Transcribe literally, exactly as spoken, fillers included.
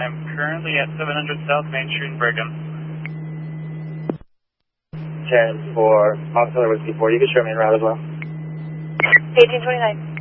I'm currently at seven hundred South Main Street in Brigham. ten for Montclair Whiskey four. You can show me en route as well. eighteen twenty-nine.